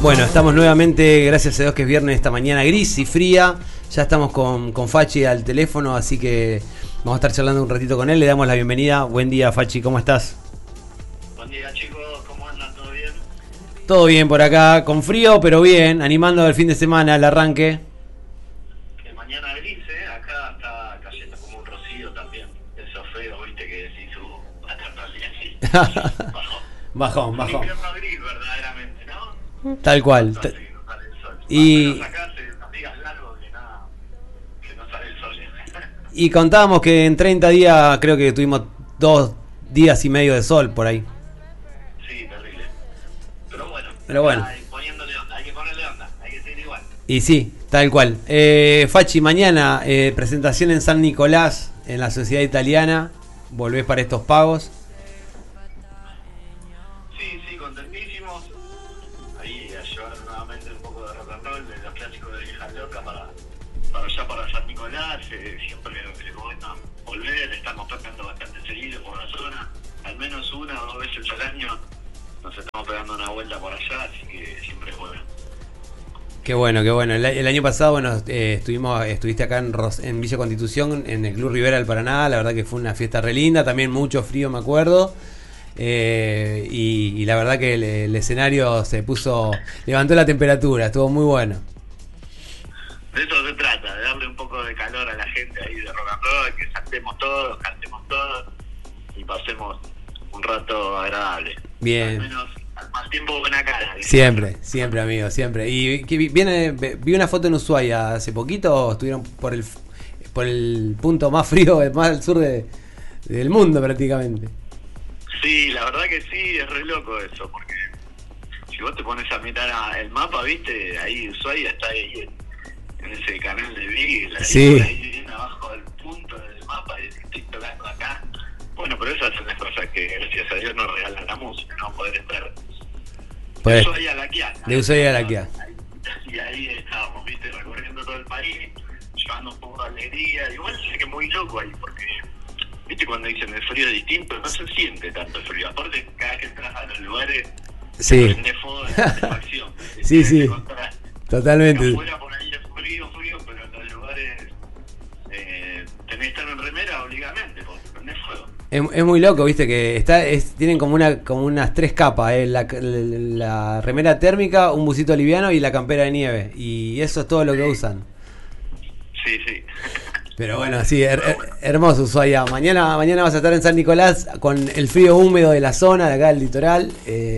Bueno, estamos nuevamente, gracias a Dios que es viernes, esta mañana gris y fría. Ya estamos con Fachi al teléfono, así que vamos a estar charlando un ratito con él. Le damos la bienvenida. Buen día, Fachi, ¿cómo estás? Buen día, chicos, ¿cómo andan? ¿Todo bien? Todo bien por acá, con frío, pero bien, animando el fin de semana, el arranque. Que mañana gris, acá está cayendo como un rocío también. Eso feo, viste, que decís, va a estar todo el día así. Bajón. Un invierno gris, verdaderamente, ¿no? Tal cual. No sale el sol. Y Acá se días largos que no sale el sol. Y contábamos que en 30 días creo que tuvimos 2 días y medio de sol por ahí. Sí, terrible. Pero bueno. Poniéndole onda, hay que ponerle onda, hay que seguir igual. Y sí, tal cual. Fachi, mañana presentación en San Nicolás, en la Sociedad Italiana. Volvés para estos pagos. Sí, contentísimos. Ahí a llevar nuevamente un poco de rock and roll, de los clásicos de Viejas Locas para San Nicolás. Siempre es bueno volver, estamos tocando bastante seguido por la zona. Al menos 1 o 2 veces al año nos estamos pegando una vuelta por allá, así que siempre es bueno. Qué bueno. El año pasado, bueno, estuviste acá en Villa Constitución, en el Club Rivera del Paraná. La verdad que fue una fiesta re linda, también mucho frío, me acuerdo. Y la verdad que el escenario levantó la temperatura, estuvo muy bueno. De eso se trata, de darle un poco de calor a la gente ahí de rock and roll, que saltemos todos, cantemos todos y pasemos un rato agradable. Bien. Al menos al más tiempo buena cara. Siempre, amigo, siempre. Y vi una foto en Ushuaia hace poquito, estuvieron por el punto más frío, más al sur del mundo prácticamente. Sí, la verdad que sí, es re loco eso, porque si vos te pones a mirar el mapa, viste, ahí Ushuaia está ahí en ese canal de Big, sí. Ahí bien abajo del punto del mapa y estoy tocando acá. Bueno, pero esas son las cosas que gracias a Dios nos regala la música, no poder estar de Ushuaia a La Quiaca. De Ushuaia a La Quiaca. Y ahí estábamos, viste, recorriendo todo el país, llevando un poco de alegría. Igual sé que es muy loco ahí, porque viste cuando dicen el frío es distinto, no se siente tanto el frío. Aparte, cada vez que entras a los lugares, sí, te prende fuego de satisfacción. Sí, totalmente. Afuera por ahí es frío, pero en los lugares tenés que estar en remera obligadamente, porque te prende fuego. Es muy loco, viste, que tienen como unas 3 capas, la remera térmica, un busito liviano y la campera de nieve. Y eso es todo lo que usan. Sí. Pero bueno, sí, hermoso Ushuaia. Mañana vas a estar en San Nicolás con el frío húmedo de la zona, de acá del litoral.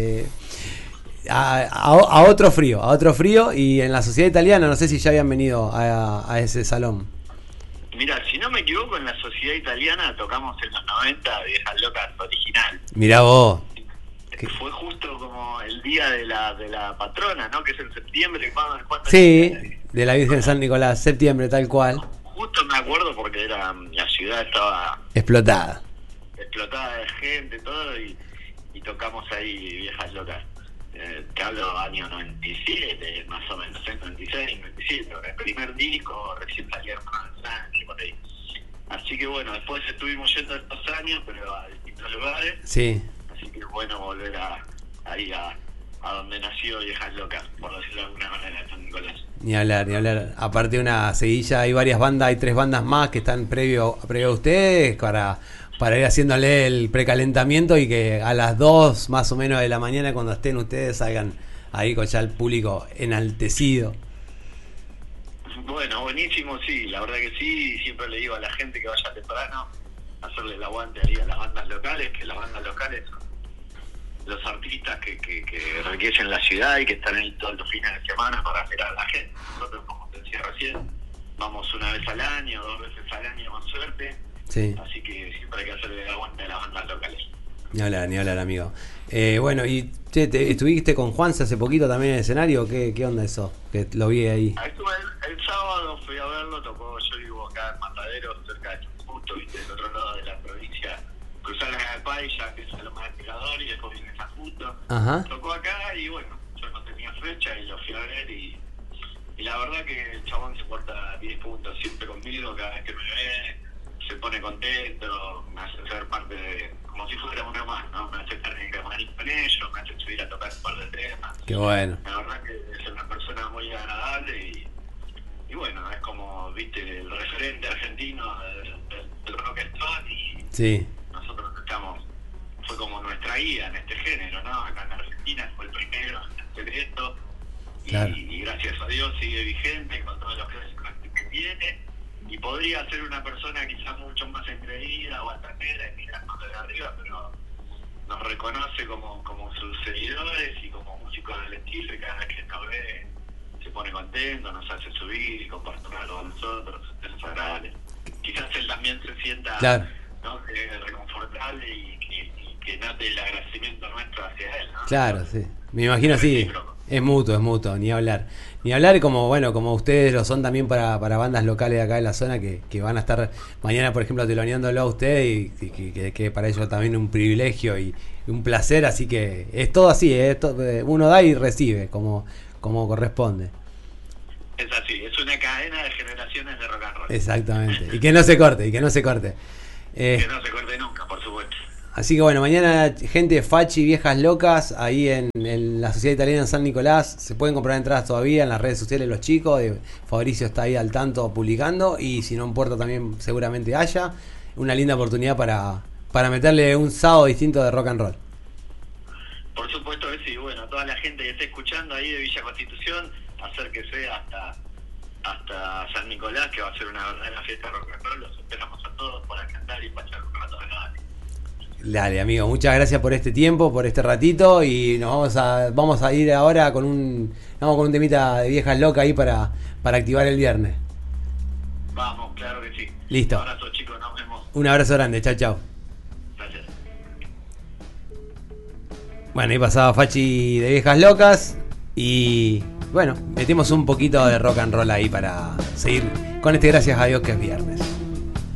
A otro frío. Y en la Sociedad Italiana, no sé si ya habían venido a ese salón. Mira, si no me equivoco, en la Sociedad Italiana tocamos en los 90 Viejas Locas original. Mirá vos. Fue justo como el día de la patrona, ¿no? Que es en septiembre. ¿Cuándo Sí, de la Virgen de San Nicolás, septiembre, tal cual. Justo me acuerdo porque la ciudad estaba explotada de gente, todo, y tocamos ahí Viejas Locas. Te hablo año 97, más o menos, 96, 97, el primer disco, recién salía Hermano Sánchez, por ahí. Así que bueno, después estuvimos yendo estos años, pero a distintos lugares. Sí. Así que bueno volver ahí a donde nació Viejas Locas, por decirlo de alguna manera, en San Nicolás. Ni hablar. Aparte de una seguilla, hay varias bandas, hay 3 bandas más que están previo a ustedes para ir haciéndole el precalentamiento y que a las 2 más o menos de la mañana, cuando estén ustedes, salgan ahí con ya el público enaltecido. Bueno, buenísimo, sí, la verdad que sí. Siempre le digo a la gente que vaya temprano a hacerle el aguante ahí a las bandas locales, que las bandas locales son los artistas que enriquecen la ciudad y que están ahí todos los fines de semana para esperar a la gente. Nosotros, como te decía recién, vamos 1 vez al año, 2 veces al año con suerte. Sí. Así que siempre hay que hacerle el aguante a las bandas locales. Ni hablar, amigo. Bueno, y estuviste con Juanse hace poquito también en el escenario. ¿Qué onda eso? Que lo vi ahí. Estuve el sábado, fui a verlo, tocó. Yo vivo acá en Matadero, cerca de Chubut, viste, del otro lado de la provincia. Cruzar la Calpaya, que es lo más tirador, y después viene San Justo. Ajá. Tocó acá y bueno, yo no tenía fecha y lo fui a ver y la verdad que el chabón se porta 10 puntos siempre conmigo, cada vez que me ve se pone contento, me hace ser parte de, como si fuera uno más, ¿no? Me hace estar en el camarín con ellos, me hace subir a tocar un par de temas. Qué bueno. La verdad que viste, el referente argentino del rock stone, y Sí, nosotros fue como nuestra guía en este género, ¿no? Acá en Argentina fue el primero en hacer esto, claro. y gracias a Dios sigue vigente con todos los clásicos que tiene, y podría ser una persona quizás mucho más engreída o altanera y mirando de arriba, pero nos reconoce como sus seguidores y como músicos del estilo, y cada vez que nos ve se pone contento, nos hace subir y compartir algo con nosotros. Eso es agradable. Quizás él también se sienta, Claro. ¿no?, reconfortable y que note el agradecimiento nuestro hacia él, ¿no? Claro, sí. Me imagino, sí. Es mutuo, ni hablar. Ni hablar, y como bueno, como ustedes lo son también para bandas locales de acá de la zona que van a estar mañana, por ejemplo, teloneándolo a ustedes, y que para ellos también un privilegio y un placer, así que es todo así, uno da y recibe como corresponde. Es así, es una cadena de generaciones de rock and roll. Exactamente. Y que no se corte, Que no se corte nunca, por supuesto. Así que bueno, mañana gente Fachi, Viejas Locas, ahí en la Sociedad Italiana en San Nicolás. Se pueden comprar entradas todavía en las redes sociales los chicos. Fabricio está ahí al tanto publicando, y si no importa también seguramente haya. Una linda oportunidad para meterle un sábado distinto de rock and roll. Por supuesto que sí. Bueno, toda la gente que esté escuchando ahí de Villa Constitución, acérquese hasta San Nicolás, que va a ser una verdadera fiesta de rock and roll. Los esperamos a todos para cantar y pasar un rato agradable. Dale, amigo, muchas gracias por este tiempo, por este ratito, y nos vamos a ir ahora con un temita de Viejas Locas ahí para activar el viernes. Vamos, claro que sí. Listo. Un abrazo, chicos, nos vemos. Un abrazo grande, chao. Gracias. Bueno, ahí pasaba Fachi de Viejas Locas, y bueno, metemos un poquito de rock and roll ahí para seguir con este gracias a Dios que es viernes.